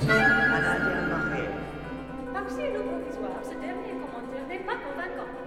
à l'intérieur. Par chez le provisoire, ce dernier commentaire n'est pas convaincant.